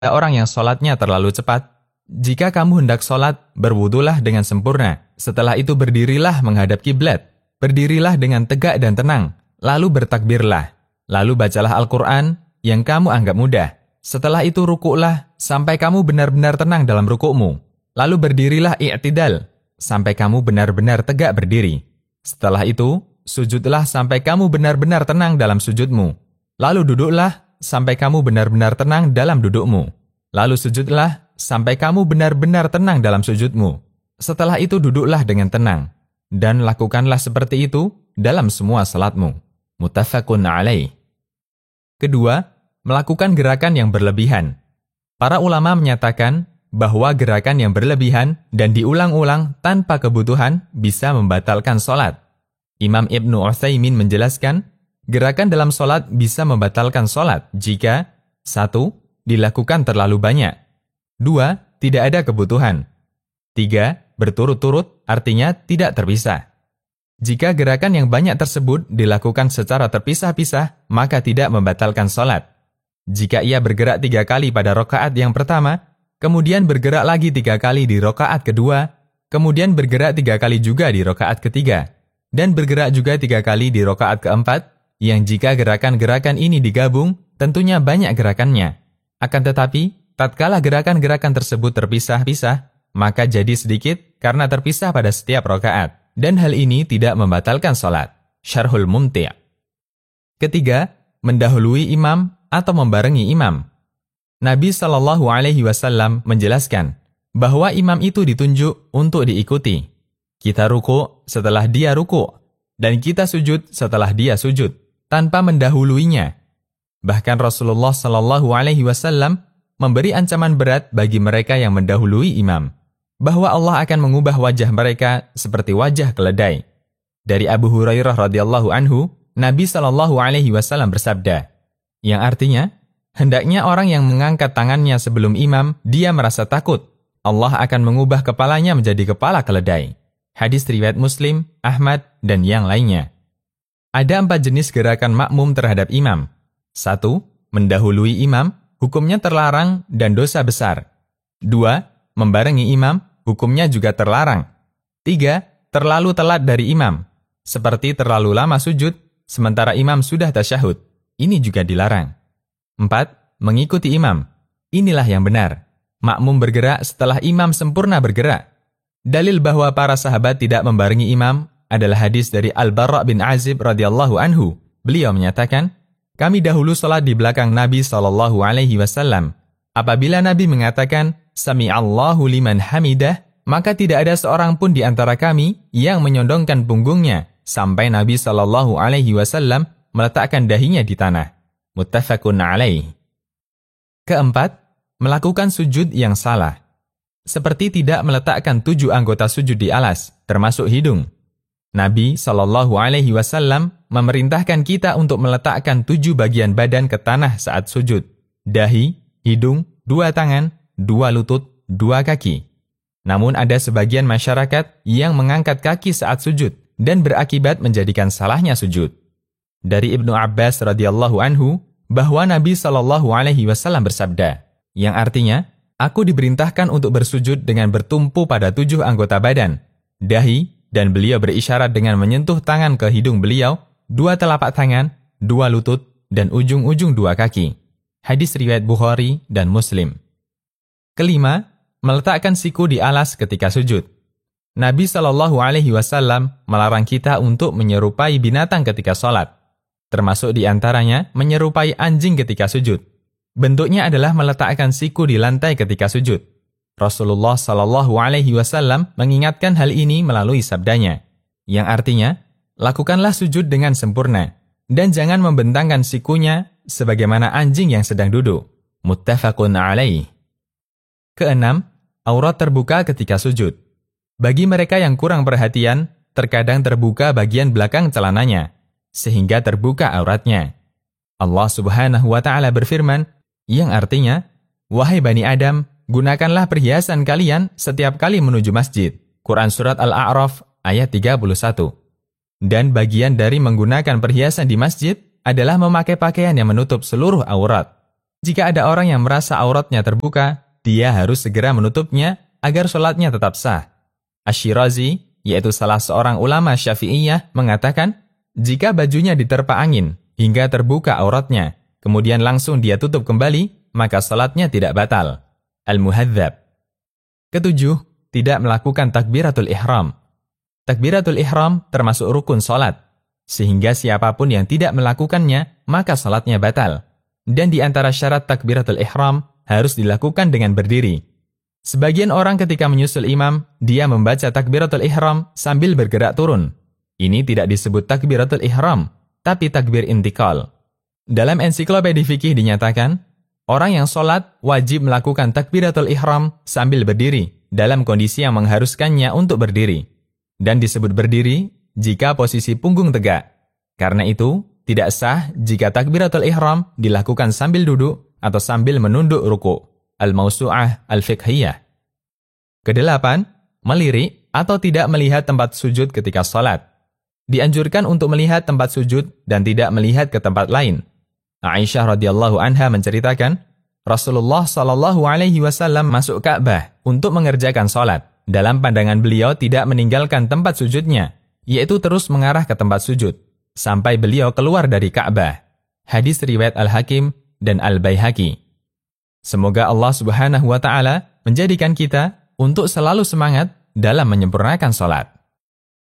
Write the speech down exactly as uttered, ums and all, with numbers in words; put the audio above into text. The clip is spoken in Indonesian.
orang yang sholatnya terlalu cepat. Jika kamu hendak sholat, berwudulah dengan sempurna. Setelah itu berdirilah menghadap kiblat. Berdirilah dengan tegak dan tenang. Lalu bertakbirlah. Lalu bacalah Al-Quran yang kamu anggap mudah. Setelah itu rukuklah sampai kamu benar-benar tenang dalam rukukmu. Lalu berdirilah i'tidal sampai kamu benar-benar tegak berdiri. Setelah itu, sujudlah sampai kamu benar-benar tenang dalam sujudmu. Lalu duduklah sampai kamu benar-benar tenang dalam dudukmu. Lalu sujudlah sampai kamu benar-benar tenang dalam sujudmu. Setelah itu duduklah dengan tenang. Dan lakukanlah seperti itu dalam semua salatmu. Muttafaqun alaih. Kedua, melakukan gerakan yang berlebihan. Para ulama menyatakan bahwa gerakan yang berlebihan dan diulang-ulang tanpa kebutuhan bisa membatalkan salat. Imam Ibnu Utsaimin menjelaskan, gerakan dalam salat bisa membatalkan salat jika satu. Dilakukan terlalu banyak. Dua. Tidak ada kebutuhan. Tiga. Berturut-turut artinya tidak terpisah. Jika gerakan yang banyak tersebut dilakukan secara terpisah-pisah, maka tidak membatalkan salat. Jika ia bergerak tiga kali pada rokaat yang pertama, kemudian bergerak lagi tiga kali di rokaat kedua, kemudian bergerak tiga kali juga di rokaat ketiga, dan bergerak juga tiga kali di rokaat keempat, yang jika gerakan-gerakan ini digabung, tentunya banyak gerakannya. Akan tetapi, tatkala gerakan-gerakan tersebut terpisah-pisah, maka jadi sedikit karena terpisah pada setiap rokaat, dan hal ini tidak membatalkan salat. Syarhul Mumti'. Ketiga, mendahului imam atau membarengi imam. Nabi Shallallahu Alaihi Wasallam menjelaskan bahwa imam itu ditunjuk untuk diikuti. Kita ruku setelah dia ruku, dan kita sujud setelah dia sujud, tanpa mendahuluinya. Bahkan Rasulullah Shallallahu Alaihi Wasallam memberi ancaman berat bagi mereka yang mendahului imam, bahwa Allah akan mengubah wajah mereka seperti wajah keledai. Dari Abu Hurairah radhiyallahu anhu, Nabi Shallallahu Alaihi Wasallam bersabda, yang artinya, hendaknya orang yang mengangkat tangannya sebelum imam, dia merasa takut, Allah akan mengubah kepalanya menjadi kepala keledai. Hadis riwayat Muslim, Ahmad, dan yang lainnya. Ada empat jenis gerakan makmum terhadap imam. Satu, mendahului imam, hukumnya terlarang dan dosa besar. Dua, membarengi imam, hukumnya juga terlarang. Tiga, terlalu telat dari imam, seperti terlalu lama sujud, sementara imam sudah tasyahud. Ini juga dilarang. Empat, mengikuti imam. Inilah yang benar. Makmum bergerak setelah imam sempurna bergerak. Dalil bahwa para sahabat tidak membarengi imam adalah hadis dari Al-Bara' bin Azib radhiyallahu anhu. Beliau menyatakan, kami dahulu salat di belakang Nabi Shallallahu Alaihi Wasallam. Apabila Nabi mengatakan, Sami'allahu liman hamidah, maka tidak ada seorang pun di antara kami yang menyondongkan punggungnya, sampai Nabi Shallallahu Alaihi Wasallam meletakkan dahinya di tanah. Muttafaqun alaih. Keempat, melakukan sujud yang salah. Seperti tidak meletakkan tujuh anggota sujud di alas, termasuk hidung. Nabi Shallallahu Alaihi Wasallam memerintahkan kita untuk meletakkan tujuh bagian badan ke tanah saat sujud. Dahi, hidung, dua tangan, dua lutut, dua kaki. Namun ada sebagian masyarakat yang mengangkat kaki saat sujud dan berakibat menjadikan salahnya sujud. Dari Ibnu Abbas radhiyallahu anhu bahwa Nabi Shallallahu Alaihi Wasallam bersabda, yang artinya, aku diperintahkan untuk bersujud dengan bertumpu pada tujuh anggota badan, dahi, dan beliau berisyarat dengan menyentuh tangan ke hidung beliau, dua telapak tangan, dua lutut, dan ujung-ujung dua kaki. Hadis riwayat Bukhari dan Muslim. Kelima, meletakkan siku di alas ketika sujud. Nabi Shallallahu Alaihi Wasallam melarang kita untuk menyerupai binatang ketika sholat, termasuk di antaranya menyerupai anjing ketika sujud. Bentuknya adalah meletakkan siku di lantai ketika sujud. Rasulullah Shallallahu Alaihi Wasallam mengingatkan hal ini melalui sabdanya, yang artinya, lakukanlah sujud dengan sempurna, dan jangan membentangkan sikunya sebagaimana anjing yang sedang duduk. Muttafaqun alaih. Keenam, aurat terbuka ketika sujud. Bagi mereka yang kurang perhatian, terkadang terbuka bagian belakang celananya, sehingga terbuka auratnya. Allah Subhanahu wa Ta'ala berfirman, yang artinya, wahai Bani Adam, gunakanlah perhiasan kalian setiap kali menuju masjid. Quran Surat Al-A'raf ayat tiga puluh satu. Dan bagian dari menggunakan perhiasan di masjid adalah memakai pakaian yang menutup seluruh aurat. Jika ada orang yang merasa auratnya terbuka, dia harus segera menutupnya agar sholatnya tetap sah. Asy-Syirazi, yaitu salah seorang ulama Syafi'iyah, mengatakan, jika bajunya diterpa angin hingga terbuka auratnya, kemudian langsung dia tutup kembali, maka sholatnya tidak batal. Al-Muhadzab. Ketujuh, tidak melakukan takbiratul ihram. Takbiratul ihram termasuk rukun sholat, sehingga siapapun yang tidak melakukannya, maka sholatnya batal. Dan di antara syarat takbiratul ihram harus dilakukan dengan berdiri. Sebagian orang ketika menyusul imam, dia membaca takbiratul ihram sambil bergerak turun. Ini tidak disebut takbiratul ihram, tapi takbir intikal. Dalam ensiklopedi fikih dinyatakan, orang yang sholat wajib melakukan takbiratul ihram sambil berdiri dalam kondisi yang mengharuskannya untuk berdiri. Dan disebut berdiri jika posisi punggung tegak. Karena itu, tidak sah jika takbiratul ihram dilakukan sambil duduk atau sambil menunduk ruku. Al-Mawsu'ah Al-Fiqhiyah. Kedelapan, melirik atau tidak melihat tempat sujud ketika sholat. Dianjurkan untuk melihat tempat sujud dan tidak melihat ke tempat lain. Aisyah radhiyallahu anha menceritakan, Rasulullah shallallahu alaihi wasallam masuk Ka'bah untuk mengerjakan sholat. Dalam pandangan beliau tidak meninggalkan tempat sujudnya, yaitu terus mengarah ke tempat sujud, sampai beliau keluar dari Ka'bah. Hadis riwayat Al-Hakim dan Al-Baihaqi. Semoga Allah Subhanahu wa Ta'ala menjadikan kita untuk selalu semangat dalam menyempurnakan sholat.